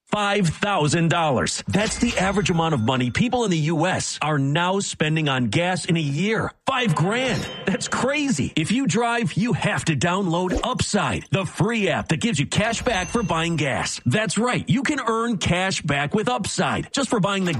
$5,000. That's the average amount of money people in the U.S. are now spending on gas in a year. $5,000. That's crazy. If you drive, you have to download Upside, the free app that gives you cash back for buying gas. That's right. You can earn cash back with Upside just for buying the